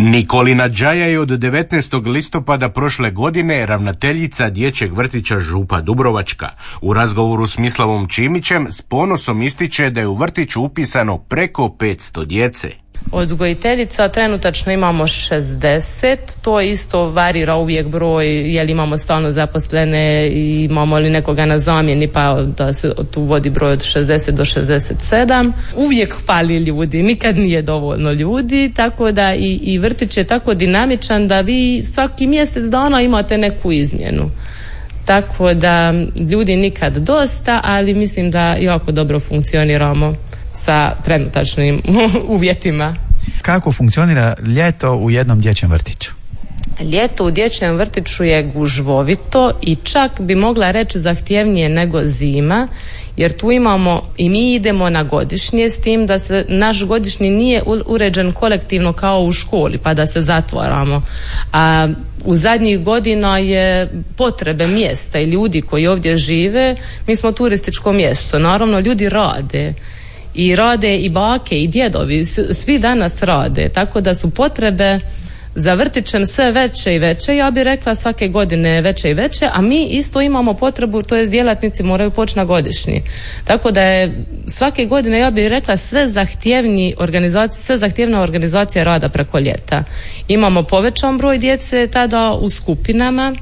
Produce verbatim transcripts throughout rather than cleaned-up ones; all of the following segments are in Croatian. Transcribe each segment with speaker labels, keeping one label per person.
Speaker 1: Nikolina Đaja je od devetnaestog listopada prošle godine ravnateljica dječjeg vrtića Župa Dubrovačka. U razgovoru s Mislavom Čimićem s ponosom ističe da je u vrtiću upisano preko petsto djece.
Speaker 2: Odgojiteljica trenutačno imamo šezdeset, to isto varira uvijek broj, jer imamo stalno zaposlene i imamo li nekoga na zamjeni, pa da se tu vodi broj od šezdeset do šezdeset sedam. Uvijek fali ljudi, nikad nije dovoljno ljudi, tako da i, i vrtić je tako dinamičan da vi svaki mjesec dana imate neku izmjenu. Tako da ljudi nikad dosta, ali mislim da jako dobro funkcioniramo sa trenutačnim uvjetima.
Speaker 3: Kako funkcionira ljeto u jednom dječjem vrtiću?
Speaker 2: Ljeto u dječjem vrtiću je gužvovito i čak bi mogla reći zahtjevnije nego zima, jer tu imamo i mi idemo na godišnje, s tim da se naš godišnji nije uređen kolektivno kao u školi pa da se zatvaramo. A u zadnjih godina je potrebe mjesta i ljudi koji ovdje žive, mi smo turističko mjesto, naravno ljudi rade. I rade i bake i djedovi, svi danas rade, tako da su potrebe za vrtićem sve veće i veće, ja bih rekla svake godine veće i veće, a mi isto imamo potrebu, to je djelatnici moraju poći na godišnji. Tako da je svake godine, ja bih rekla, sve zahtjevniji organizacija, sve zahtjevna organizacija rada preko ljeta. Imamo povećan broj djece tada u skupinama,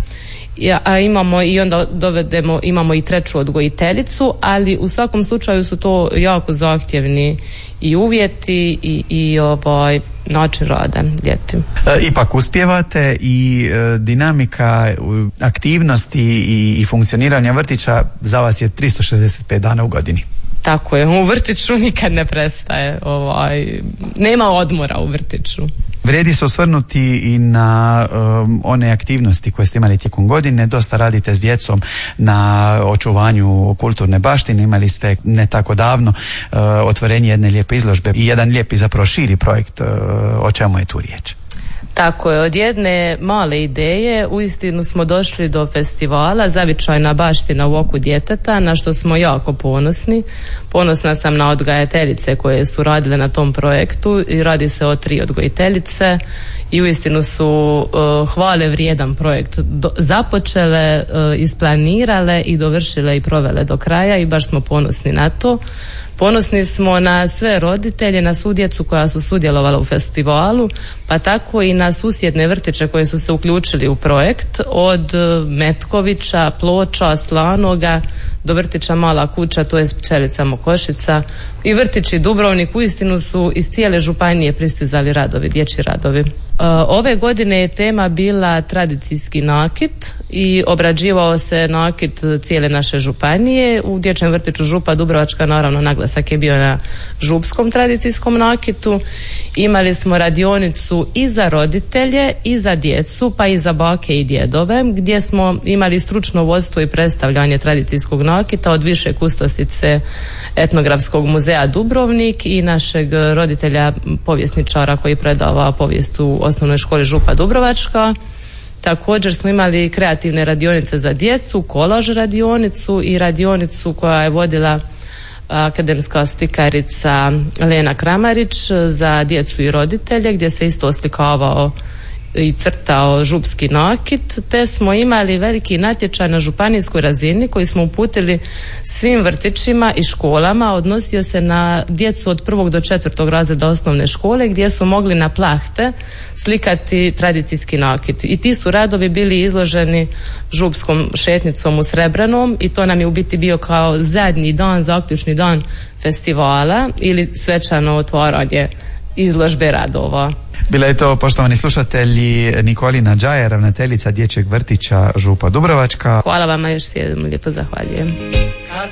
Speaker 2: a imamo i onda dovedemo, imamo i treću odgojiteljicu, ali u svakom slučaju su to jako zahtjevni i uvjeti i, i ovaj način rada ljeti.
Speaker 3: E, ipak uspijevate i e, dinamika aktivnosti i, i funkcioniranja vrtića za vas je tristo šezdeset pet dana u godini.
Speaker 2: Tako je, u vrtiću nikad ne prestaje, ovaj, nema odmora u vrtiću.
Speaker 3: Vrijedi se osvrnuti i na um, one aktivnosti koje ste imali tijekom godine. Dosta radite s djecom na očuvanju kulturne baštine. Imali ste ne tako davno uh, otvorenje jedne lijepe izložbe i jedan lijepi zapravo širi projekt. Uh, o čemu je tu riječ?
Speaker 2: Tako je, od jedne male ideje uistinu smo došli do festivala Zavičajna baština u oku djeteta, na što smo jako ponosni. Ponosna sam na odgajateljice koje su radile na tom projektu i radi se o tri odgojiteljice i uistinu su uh, hvale vrijedan projekt do, započele, uh, isplanirale i dovršile i provele do kraja i baš smo ponosni na to. Ponosni smo na sve roditelje, na svu djecu koja su sudjelovala u festivalu, pa tako i na susjedne vrtiće koje su se uključili u projekt, od Metkovića, Ploča, Slanoga do vrtića Mala kuća, to je Pčelica Mokošica, i vrtići Dubrovnik. Uistinu su iz cijele županije pristizali radovi, dječji radovi. Ove godine je tema bila tradicijski nakit i obrađivao se nakit cijele naše županije. U dječjem vrtiću Župa Dubrovačka naravno naglasak je bio na župskom tradicijskom nakitu. Imali smo radionicu i za roditelje i za djecu, pa i za bake i djedove, gdje smo imali stručno vodstvo i predstavljanje tradicijskog nakita od više kustosice Etnografskog muzeja Dubrovnik i našeg roditelja povjesničara koji predava povijest u osnovnoj školi Župa Dubrovačka. Također smo imali kreativne radionice za djecu, kolaž radionicu i radionicu koja je vodila akademska slikarica Lena Kramarić za djecu i roditelje, gdje se isto oslikavao i crtao župski nakit, te smo imali veliki natječaj na županijskoj razini koji smo uputili svim vrtićima i školama. Odnosio se na djecu od prvog do četvrtog razreda osnovne škole, gdje su mogli na plahte slikati tradicijski nakit. I ti su radovi bili izloženi župskom šetnicom u Srebrenom i to nam je u biti bio kao zadnji dan, zaključni dan festivala ili svečano otvaranje izložbe radova.
Speaker 3: Bila je to, poštovani slušatelji, Nikolina Đaja, ravnateljica dječjeg vrtića Župa Dubrovačka.
Speaker 2: Hvala vama, još jednom lijepo zahvaljujem.